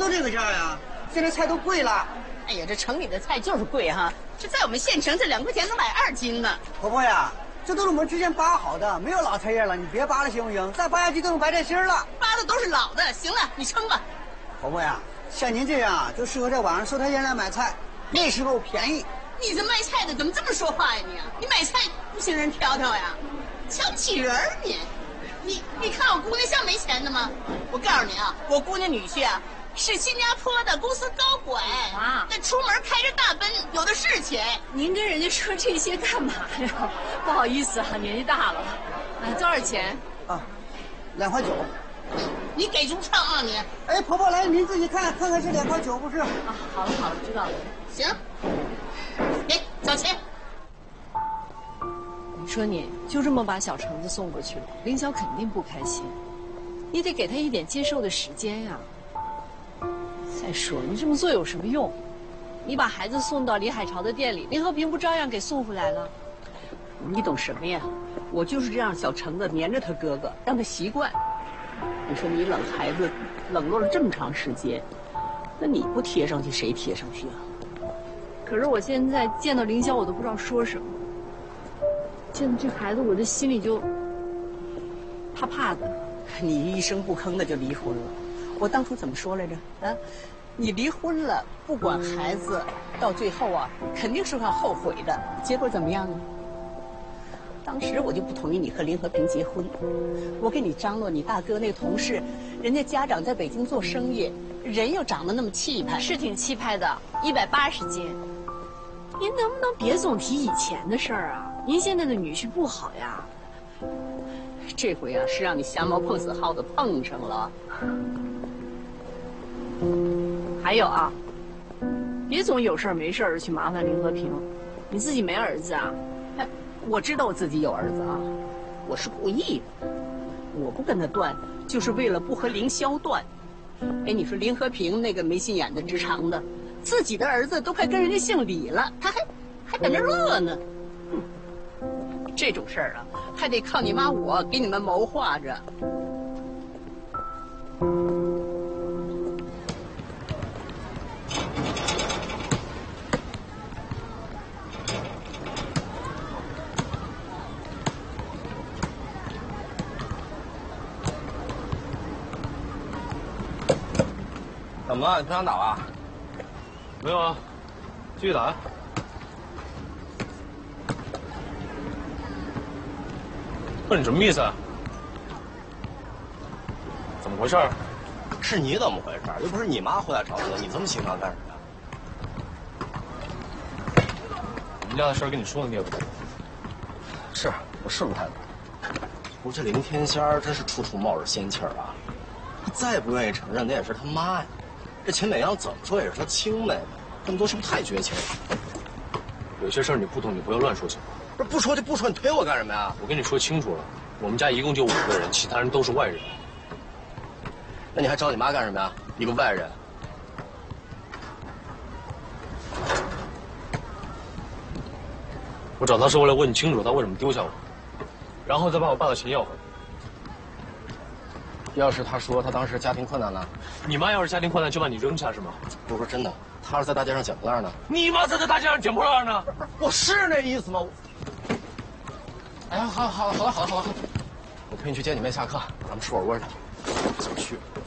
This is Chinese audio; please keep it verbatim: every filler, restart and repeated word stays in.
都这个价呀？现在菜都贵了。 哎呀，这城里的菜就是贵哈，这在我们县城这两块钱能买二斤呢。 婆婆呀，这都是我们之前扒好的，没有老菜叶了，你别扒了行不行？再扒下去都有白菜心了。 扒的都是老的，行了，你称吧。 婆婆呀，像您这样就适合在晚上收摊间来买菜，那时候便宜。 你这卖菜的怎么这么说话呀你？你买菜不行人挑挑呀？瞧不起人儿你？你你看我姑娘像没钱的吗？我告诉你啊，我姑娘女婿啊是新加坡的公司高管啊，那出门开着大奔，有的是钱。 您跟人家说这些干嘛呀？不好意思啊，年纪大了。哎，多少钱？ 啊，两块九。 你给足称啊你！ 哎，婆婆来，您自己看看看是两块九不是？啊， 好了好了，知道了。 行，给小钱。 你说你就这么把小橙子送过去了，凌霄肯定不开心。你得给他一点接受的时间呀。再说你这么做有什么用？你把孩子送到李海潮的店里，林和平不照样给送回来了？ 你懂什么呀？我就是这样，小橙子黏着他哥哥，让他习惯。你说你冷孩子，冷落了这么长时间，那你不贴上去，谁贴上去啊？ 可是我现在见到凌霄，我都不知道说什么。见到这孩子，我这心里就怕怕的。 你一声不吭的就离婚了，我当初怎么说来着？啊，你离婚了，不管孩子，到最后啊，肯定是会后悔的。结果怎么样啊？当时我就不同意你和林和平结婚，我给你张罗你大哥那个同事，人家家长在北京做生意，人又长得那么气派， 是挺气派的，一百八十斤。您能不能别总提以前的事儿啊？您现在的女婿不好呀。 这回啊，是让你瞎猫碰死耗子碰上了。 还有啊，别总有事儿没事儿去麻烦林和平。你自己没儿子啊？ 我知道我自己有儿子啊，我是故意的。我不跟他断，就是为了不和凌霄断。哎，你说林和平那个没心眼的直肠的，自己的儿子都快跟人家姓李了，他还还在那乐呢。哼，这种事儿啊，还得靠你妈我给你们谋划着。 怎么了？你不想打了？ 没有啊，继续打呀。不是你什么意思啊？怎么回事？ 是你怎么回事？又不是你妈回来找你的，你这么心疼干什么呀？ 我们家的事儿跟你说的你也不懂。 是，我是不太懂。不过这林天仙儿真是处处冒着仙气儿啊！他再不愿意承认，那也是他妈呀。这秦美阳怎么说也是他亲妹妹，这么做是不是太绝情了？ 有些事儿你不懂，你不要乱说情。 不是不说就不说，你推我干什么呀？ 我跟你说清楚了，我们家一共就五个人，其他人都是外人。 那你还找你妈干什么呀？一个外人。 我找她是为了问清楚她为什么丢下我，然后再把我爸的钱要回来。 要是他说他当时家庭困难呢？ 你妈要是家庭困难就把你扔下是吗？ 不是说真的，他是在大街上捡破烂呢。 你妈才在大街上捡破烂呢！ 我是那意思吗？哎呀，好，好了，好了，好了，好了，我陪你去接你妹下课，咱们吃火锅去。想去。